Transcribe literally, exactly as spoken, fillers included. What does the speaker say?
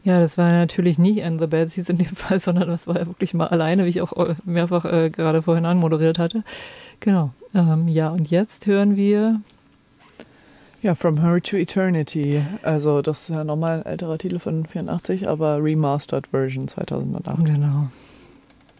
Ja, das war natürlich nicht And the Bad Seeds in dem Fall, sondern das war ja wirklich mal alleine, wie ich auch mehrfach äh, gerade vorhin anmoderiert hatte. Genau. Ähm, ja, und jetzt hören wir... Ja, From Her to Eternity. Also das ist ja nochmal ein älterer Titel von vierundachtzig, aber Remastered Version zweitausendacht. Genau.